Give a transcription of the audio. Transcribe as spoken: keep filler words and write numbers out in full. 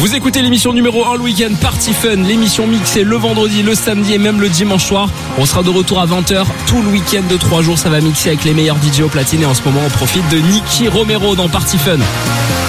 Vous écoutez l'émission numéro un le week-end, Party Fun, l'émission mixée le vendredi, le samedi et même le dimanche soir. On sera de retour à vingt heures tout le week-end de trois jours. Ça va mixer avec les meilleurs D J au platine et en ce moment on profite de Nicky Romero dans Party Fun.